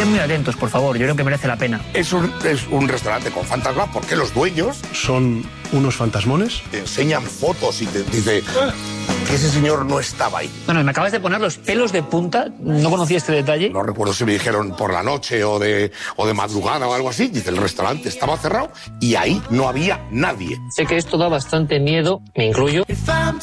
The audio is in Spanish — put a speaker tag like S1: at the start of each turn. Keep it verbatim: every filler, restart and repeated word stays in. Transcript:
S1: Estén muy atentos, por favor, yo creo que merece la pena.
S2: Es un, es un restaurante con fantasmas porque los dueños
S3: son unos fantasmones.
S2: Te enseñan fotos y te dice que ese señor no estaba ahí.
S1: Bueno, me acabas de poner los pelos de punta, no conocía este detalle.
S2: No recuerdo si me dijeron por la noche o de, o de madrugada o algo así. Dice, el restaurante estaba cerrado y ahí no había nadie.
S1: Sé que esto da bastante miedo, me incluyo.